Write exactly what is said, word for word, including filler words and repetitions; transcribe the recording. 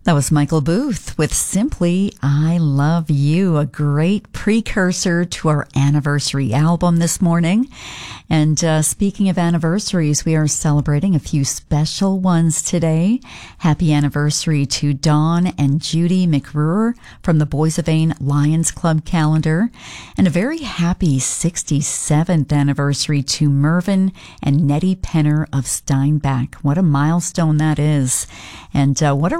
That was Michael Booth with Simply I Love You, a great precursor to our anniversary album this morning. And uh, speaking of anniversaries, we are celebrating a few special ones today. Happy anniversary to Dawn and Judy McRuer from the Boys of Ain Lions Club calendar. And a very happy sixty-seventh anniversary to Mervyn and Nettie Penner of Steinbach. What a milestone that is. And uh, what a